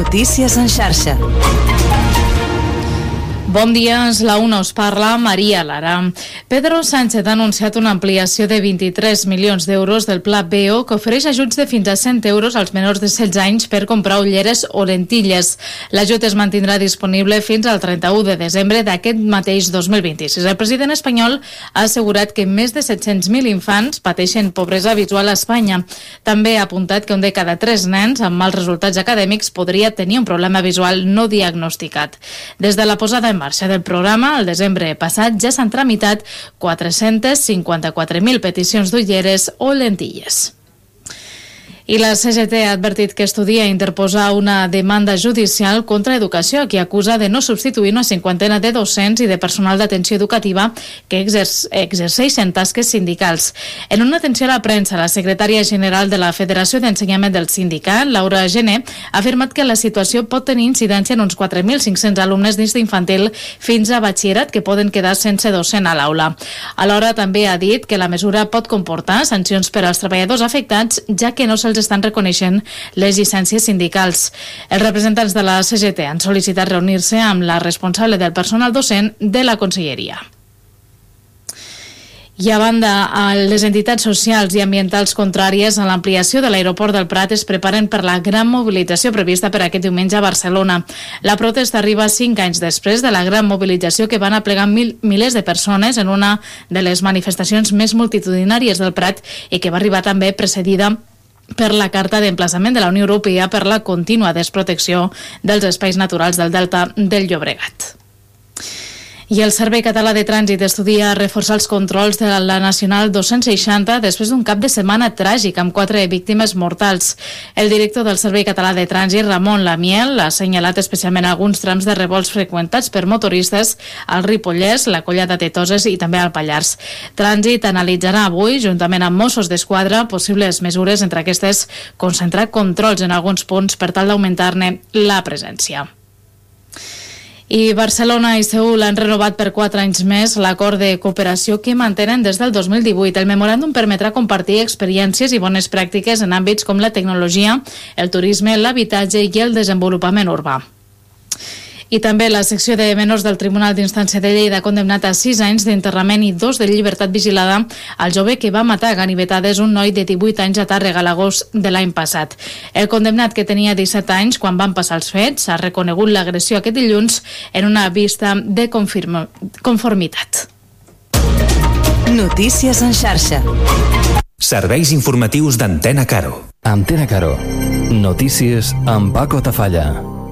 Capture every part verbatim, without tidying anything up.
Notícies en xarxa. Bon dia, és la una, us parla Maria Lara. Pedro Sánchez ha anunciat una ampliació de vint-i-tres milions d'euros del Pla B O que ofereix ajuts de fins a cent euros als menors de setze anys per comprar ulleres o lentilles. L'ajut es mantindrà disponible fins al trenta-u de desembre d'aquest mateix dos mil vint-i-sis. El president espanyol ha assegurat que més de set-cents mil infants pateixen pobresa visual a Espanya. També ha apuntat que un de cada tres nens amb mals resultats acadèmics podria tenir un problema visual no diagnosticat. Des de la posada en marxa del programa, el desembre passat ja s'han tramitat quatre-cents cinquanta-quatre mil peticions d'ulleres o lentilles. I la C G T ha advertit que estudia interposar una demanda judicial contra Educació, que acusa de no substituir una cinquantena de docents i de personal d'atenció educativa que exer- exerceixen tasques sindicals. En una atenció a la premsa, la secretària general de la Federació d'Ensenyament del sindicat, Laura Gené, ha afirmat que la situació pot tenir incidència en uns quatre mil cinc-cents alumnes dins d'infantil fins a batxillerat que poden quedar sense docent a l'aula. Alhora, també ha dit que la mesura pot comportar sancions per als treballadors afectats, ja que no se'ls estan reconeixent les llicències sindicals. Els representants de la C G T han sol·licitat reunir-se amb la responsable del personal docent de la Conselleria. I a banda, les entitats socials i ambientals contràries a l'ampliació de l'aeroport del Prat es preparen per la gran mobilització prevista per aquest diumenge a Barcelona. La protesta arriba cinc anys després de la gran mobilització que van aplegar mil, milers de persones en una de les manifestacions més multitudinàries del Prat i que va arribar també precedida per la carta d'emplaçament de la Unió Europea per la contínua desprotecció dels espais naturals del Delta del Llobregat. I el Servei Català de Trànsit estudia reforçar els controls de la Nacional dos-cents seixanta després d'un cap de setmana tràgic amb quatre víctimes mortals. El director del Servei Català de Trànsit, Ramon Lamiel, ha assenyalat especialment alguns trams de revolts freqüentats per motoristes al Ripollès, la Collada de Toses i també al Pallars. Trànsit analitzarà avui, juntament amb Mossos d'Esquadra, possibles mesures, entre aquestes concentrar controls en alguns punts per tal d'augmentar-ne la presència. I Barcelona i Seül han renovat per quatre anys més l'acord de cooperació que mantenen des del dos mil divuit. El memoràndum permetrà compartir experiències i bones pràctiques en àmbits com la tecnologia, el turisme, l'habitatge i el desenvolupament urbà. I també la secció de menors del Tribunal d'Instància de Lleida ha condemnat a sis anys d'enterrament i dos de llibertat vigilada al jove que va matar a ganivetades un noi de divuit anys a Tàrrega l'agost de l'any passat. El condemnat, que tenia disset anys quan van passar els fets, ha reconegut l'agressió aquest dilluns en una vista de confirma- conformitat. Notícies en xarxa. Serveis informatius d'Antena Caro. Antena Caro. Notícies amb Paco Tafalla.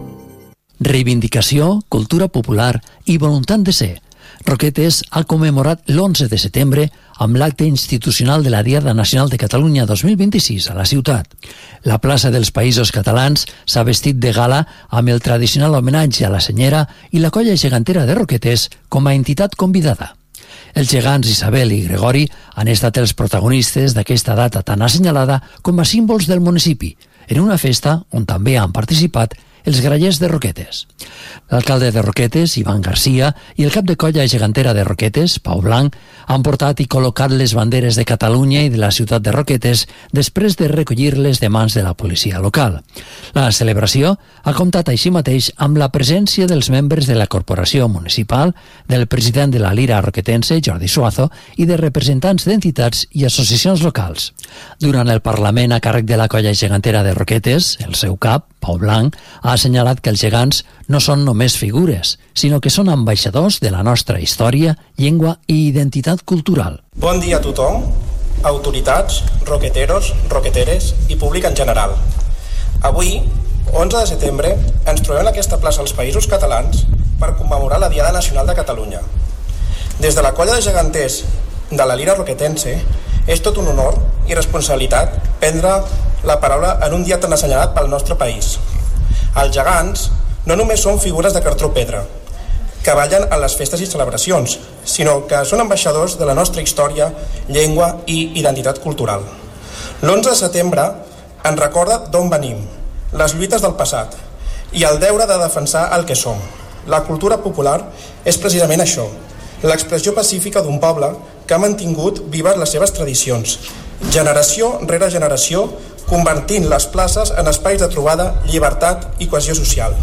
Reivindicació, cultura popular i voluntat de ser. Roquetes ha commemorat l'onze de setembre amb l'acte institucional de la Diada Nacional de Catalunya dos mil vint-i-sis a la ciutat. La plaça dels Països Catalans s'ha vestit de gala amb el tradicional homenatge a la senyera i la colla gegantera de Roquetes com a entitat convidada. Els gegants Isabel i Gregori han estat els protagonistes d'aquesta data tan assenyalada com a símbols del municipi, en una festa on també han participat els grallers de Roquetes. L'alcalde de Roquetes, Ivan Garcia, i el cap de colla gegantera de Roquetes, Pau Blanc, han portat i col·locat les banderes de Catalunya i de la ciutat de Roquetes després de recollir-les de mans de la policia local. La celebració ha comptat així mateix amb la presència dels membres de la corporació municipal, del president de la Lira roquetense, Jordi Suazo, i de representants d'entitats i associacions locals. Durant el Parlament a càrrec de la colla gegantera de Roquetes, el seu cap, Pau Blanc, ha assenyalat que els gegants no són només figures, sinó que són ambaixadors de la nostra història, llengua i identitat cultural. Bon dia a tothom, autoritats, roqueteros, roqueteres i públic en general. Avui, onze de setembre, ens trobem en aquesta plaça als Països Catalans per commemorar la Diada Nacional de Catalunya. Des de la colla de geganters de la Lira roquetense, és tot un honor i responsabilitat prendre la paraula en un dia tan assenyalat pel nostre país. Els gegants no només són figures de cartró pedra, que ballen en les festes i celebracions, sinó que són ambaixadors de la nostra història, llengua i identitat cultural. l'onze de setembre ens recorda d'on venim, les lluites del passat i el deure de defensar el que som. La cultura popular és precisament això, l'expressió pacífica d'un poble que ha mantingut vives les seves tradicions, generació rere generació, convertint les places en espais de trobada, llibertat i cohesió social.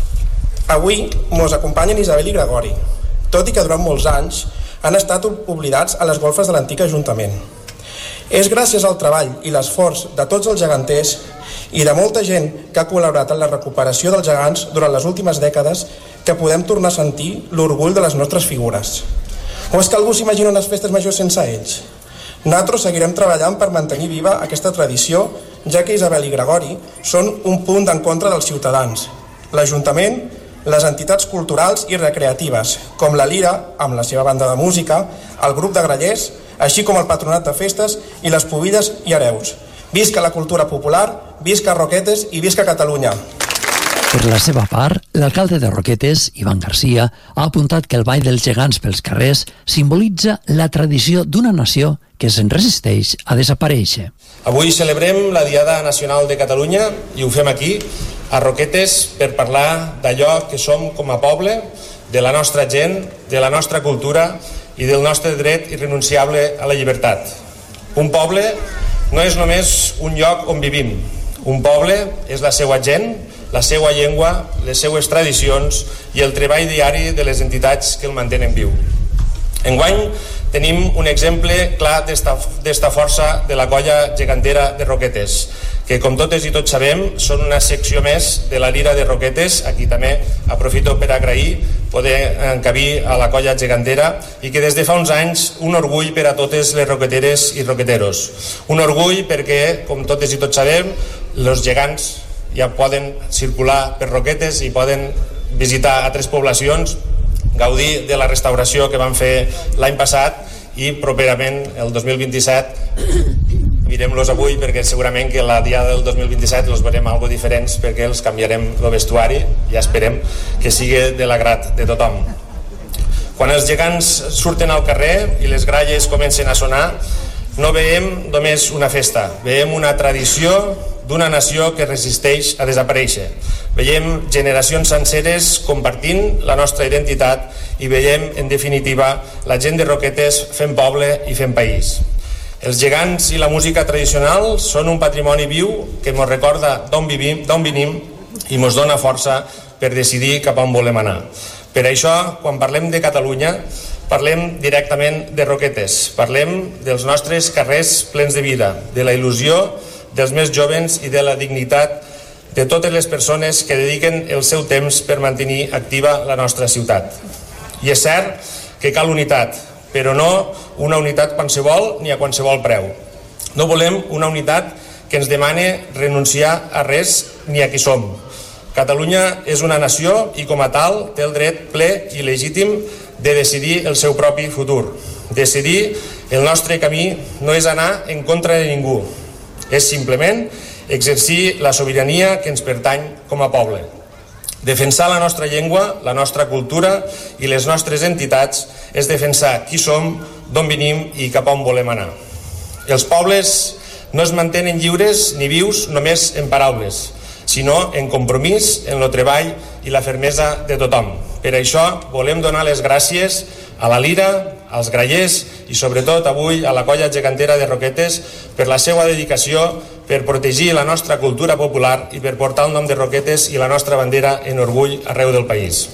Avui mos acompanyen Isabel i Gregori, tot i que durant molts anys han estat oblidats a les golfes de l'antic Ajuntament. És gràcies al treball i l'esforç de tots els geganters i de molta gent que ha col·laborat en la recuperació dels gegants durant les últimes dècades que podem tornar a sentir l'orgull de les nostres figures. O és que algú s'imagina unes festes majors sense ells? Nosaltres seguirem treballant per mantenir viva aquesta tradició, ja que Isabel i Gregori són un punt d'encontre dels ciutadans, l'Ajuntament, les entitats culturals i recreatives, com la Lira, amb la seva banda de música, el grup de grallers, així com el patronat de festes i les pubilles i hereus. Visca la cultura popular, visca Roquetes i visca Catalunya. Per la seva part, l'alcalde de Roquetes, Ivan Garcia, ha apuntat que el ball dels gegants pels carrers simbolitza la tradició d'una nació que se'n resisteix a desaparèixer. Avui celebrem la Diada Nacional de Catalunya i ho fem aquí, a Roquetes, per parlar d'allò que som com a poble, de la nostra gent, de la nostra cultura i del nostre dret irrenunciable a la llibertat. Un poble no és només un lloc on vivim. Un poble és la seva gent, la seva llengua, les seues tradicions i el treball diari de les entitats que el mantenen viu. Enguany tenim un exemple clar d'esta força de la colla gegantera de Roquetes, que com totes i tots sabem són una secció més de la Lira de Roquetes, a qui també aprofito per agrair poder encabir a la colla gegantera i que des de fa uns anys un orgull per a totes les roqueteres i roqueteros. Un orgull perquè, com totes i tots sabem, els gegants ja poden circular per Roquetes i poden visitar altres poblacions, gaudir de la restauració que van fer l'any passat i properament, el dos mil vint-i-set, mirem-los avui perquè segurament que la diada del dos mil vint-i-set els veurem algo diferents perquè els canviarem el vestuari i esperem que sigui de l'agrat de tothom. Quan els gegants surten al carrer i les gralles comencen a sonar, no veiem només una festa, veiem una tradició d'una nació que resisteix a desaparèixer. Veiem generacions senceres compartint la nostra identitat i veiem, en definitiva, la gent de Roquetes fent poble i fent país. Els gegants i la música tradicional són un patrimoni viu que ens recorda d'on vivim, d'on venim i ens dona força per decidir cap a on volem anar. Per això, quan parlem de Catalunya, parlem directament de Roquetes, parlem dels nostres carrers plens de vida, de la il·lusió dels més jovens i de la dignitat de totes les persones que dediquen el seu temps per mantenir activa la nostra ciutat. I és cert que cal unitat, però no una unitat qualsevol ni a qualsevol preu. No volem una unitat que ens demane renunciar a res ni a qui som. Catalunya és una nació i com a tal té el dret ple i legítim de decidir el seu propi futur. Decidir el nostre camí no és anar en contra de ningú, és simplement exercir la sobirania que ens pertany com a poble. Defensar la nostra llengua, la nostra cultura i les nostres entitats és defensar qui som, d'on venim i cap on volem anar. Els pobles no es mantenen lliures ni vius només en paraules, sinó en compromís, en el treball i la fermesa de tothom. Per això volem donar les gràcies a la Lira, als grallers i sobretot avui a la colla gegantera de Roquetes per la seva dedicació, per protegir la nostra cultura popular i per portar el nom de Roquetes i la nostra bandera en orgull arreu del país.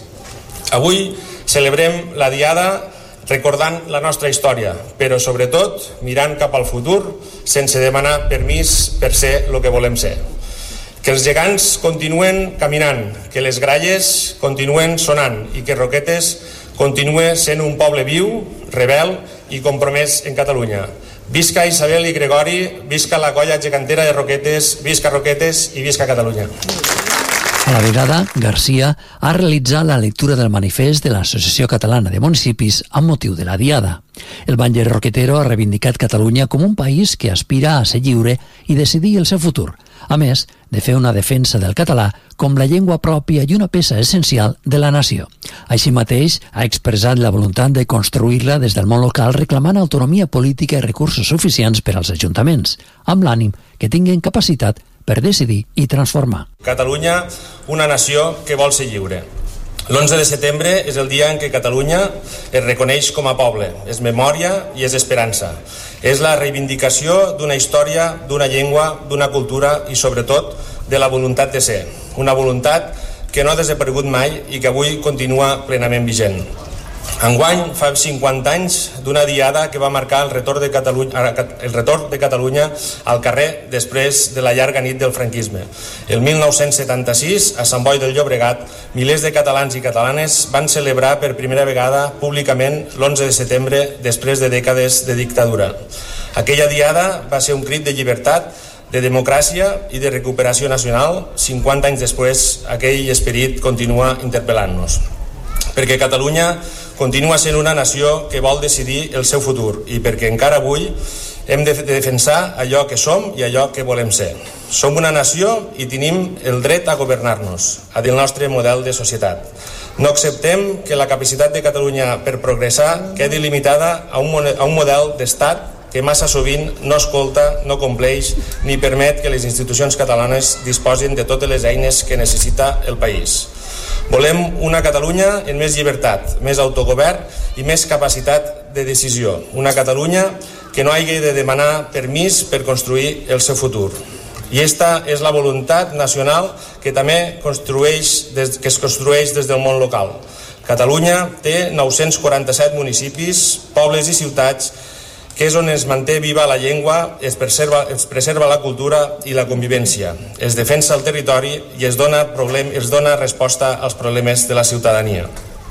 Avui celebrem la Diada recordant la nostra història, però sobretot mirant cap al futur sense demanar permís per ser el que volem ser. Que els gegants continuen caminant, que les gralles continuen sonant i que Roquetes continua sent un poble viu, rebel i compromès en Catalunya. Visca Isabel i Gregori, visca la colla gegantera de Roquetes, visca Roquetes i visca Catalunya. A la vegada, Garcia ha realitzat la lectura del manifest de l'Associació Catalana de Municipis amb motiu de la Diada. El batller roquetero ha reivindicat Catalunya com un país que aspira a ser lliure i decidir el seu futur, a més de fer una defensa del català com la llengua pròpia i una peça essencial de la nació. Així mateix, ha expressat la voluntat de construir-la des del món local reclamant autonomia política i recursos suficients per als ajuntaments, amb l'ànim que tinguin capacitat per decidir i transformar. Catalunya, una nació que vol ser lliure. L'onze de setembre és el dia en què Catalunya es reconeix com a poble, és memòria i és esperança. És la reivindicació d'una història, d'una llengua, d'una cultura i sobretot de la voluntat de ser. Una voluntat que no ha desaparegut mai i que avui continua plenament vigent. Enguany fa cinquanta anys d'una diada que va marcar el retorn de Catalunya, el retorn de Catalunya al carrer després de la llarga nit del franquisme. El mil nou-cents setanta-sis, a Sant Boi del Llobregat, milers de catalans i catalanes van celebrar per primera vegada públicament l'onze de setembre després de dècades de dictadura. Aquella diada va ser un crit de llibertat, de democràcia i de recuperació nacional. cinquanta anys després, aquell esperit continua interpel·lant-nos. Perquè Catalunya continua sent una nació que vol decidir el seu futur i perquè encara avui hem de defensar allò que som i allò que volem ser. Som una nació i tenim el dret a governar-nos, a dir el nostre model de societat. No acceptem que la capacitat de Catalunya per progressar quedi limitada a un, a un model d'estat que massa sovint no escolta, no compleix ni permet que les institucions catalanes disposin de totes les eines que necessita el país. Volem una Catalunya en més llibertat, més autogovern i més capacitat de decisió. Una Catalunya que no hagi de demanar permís per construir el seu futur. I esta és la voluntat nacional que també construeix des, que es construeix des del món local. Catalunya té nou-cents quaranta-set municipis, pobles i ciutats, que és on es manté viva la llengua, es preserva, es preserva la cultura i la convivència, es defensa el territori i es dona, problem, es dona resposta als problemes de la ciutadania.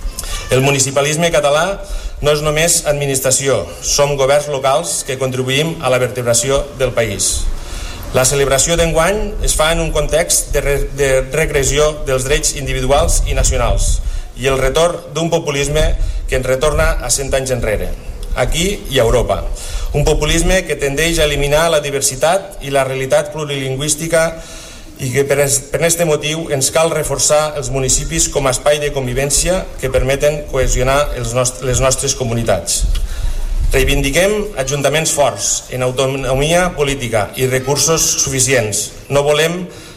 El municipalisme català no és només administració, som governs locals que contribuïm a la vertebració del país. La celebració d'enguany es fa en un context de, re, de regressió dels drets individuals i nacionals i el retorn d'un populisme que ens retorna a cent anys enrere, aquí i a Europa. Un populisme que tendeix a eliminar la diversitat i la realitat plurilingüística i que per aquest motiu ens cal reforçar els municipis com a espai de convivència que permeten cohesionar els nost- les nostres comunitats. Reivindiquem ajuntaments forts, en autonomia política i recursos suficients. No volem